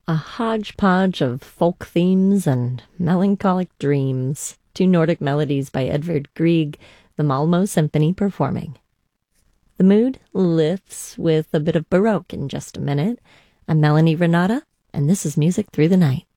A hodgepodge of folk themes and melancholic dreams. Two Nordic melodies by Edvard Grieg, the Malmo Symphony performing. The mood lifts with a bit of Baroque in just a minute. I'm Melanie Renata, and this is Music Through the Night.